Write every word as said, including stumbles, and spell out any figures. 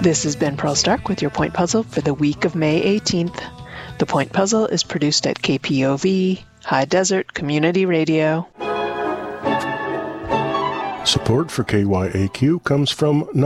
This has been Pearl Stark with your Point Puzzle for the week of May eighteenth. The Point Puzzle is produced at K P O V, High Desert Community Radio. Support for K Y A Q comes from